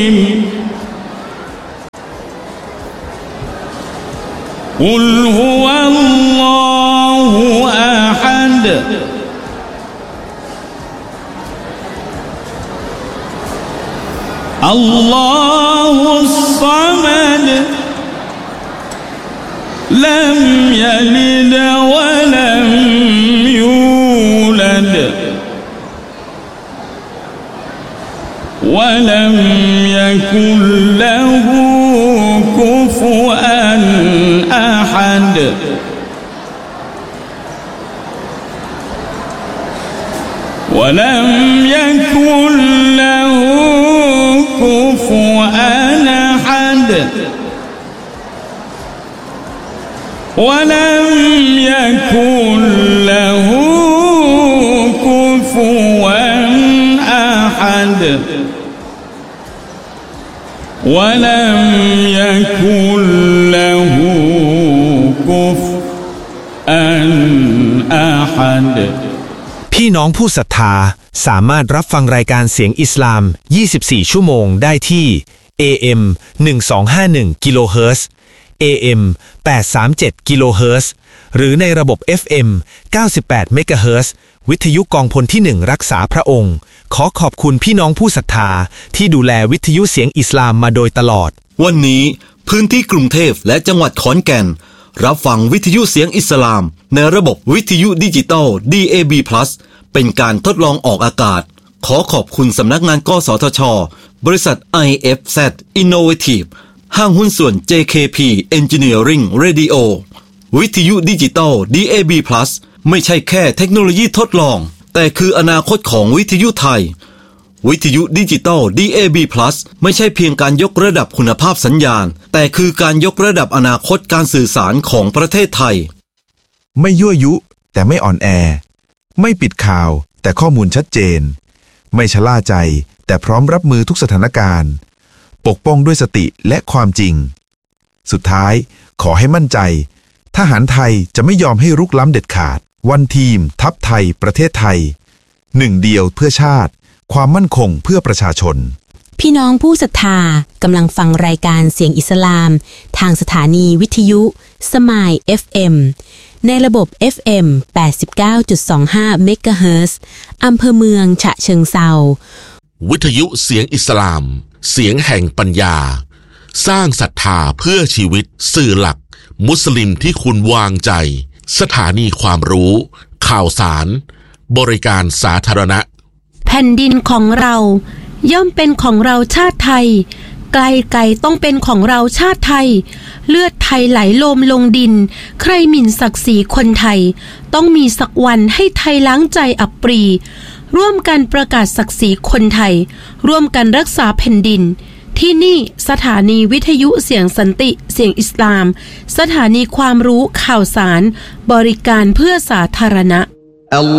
قل هو الله أحد الله الصمد لم يلد ولم يولد ولم يكن له كفوا أحد ولم يكن له كفوا أحد ولم يكن له كفوا أحد ولم يكن له كفوا أحد พี่น้องผู้ศรัทธาสามารถรับฟังรายการเสียงอิสลาม24ชั่วโมงได้ที่ AM 1251กิโลเฮิรตซ์ AM 837กิโลเฮิรตซ์หรือในระบบ FM 98เมกะเฮิรตซ์วิทยุกองพลที่1รักษาพระองค์ขอขอบคุณพี่น้องผู้ศรัทธาที่ดูแลวิทยุเสียงอิสลามมาโดยตลอดวันนี้พื้นที่กรุงเทพและจังหวัดขอนแก่นรับฟังวิทยุเสียงอิสลามในระบบวิทยุดิจิตอล DAB+ เป็นการทดลองออกอากาศขอขอบคุณสำนักงานกสทช.บริษัท IFZ Innovative ห้างหุ้นส่วน JKP Engineering Radio วิทยุดิจิตอล DAB+ ไม่ใช่แค่เทคโนโลยีทดลองแต่คืออนาคตของวิทยุไทยวิทยุดิจิตอล DAB+ ไม่ใช่เพียงการยกระดับคุณภาพสัญญาณแต่คือการยกระดับอนาคตการสื่อสารของประเทศไทยไม่ยั่วยุแต่ไม่อ่อนแอไม่ปิดข่าวแต่ข้อมูลชัดเจนไม่ชะล่าใจแต่พร้อมรับมือทุกสถานการณ์ปกป้องด้วยสติและความจริงสุดท้ายขอให้มั่นใจทหารไทยจะไม่ยอมให้รุกล้ำเด็ดขาดวันทีมทัพไทยประเทศไทยหนึ่งเดียวเพื่อชาติความมั่นคงเพื่อประชาชนพี่น้องผู้ศรัทธากำลังฟังรายการเสียงอิสลามทางสถานีวิทยุสมาย FM ในระบบ FM 89.25 เมกะเฮิรตซ์อำเภอเมืองฉะเชิงเทราวิทยุเสียงอิสลามเสียงแห่งปัญญาสร้างศรัทธาเพื่อชีวิตสื่อหลักมุสลิมที่คุณวางใจสถานีความรู้ข่าวสารบริการสาธารณะแผ่นดินของเราย่อมเป็นของเราชาติไทยไกลไกลต้องเป็นของเราชาติไทยเลือดไทยไหลโลมลงดินใครหมิ่นศักดิ์ศรีคนไทยต้องมีสักวันให้ไทยล้างใจอับปรีร่วมกันประกาศศักดิ์ศรีคนไทยร่วมกันรักษาแผ่นดินที่นี่สถานีวิทยุเสียงสันติเสียงอิสลามสถานีความรู้ข่าวสารบริการเพื่อสาธารณะ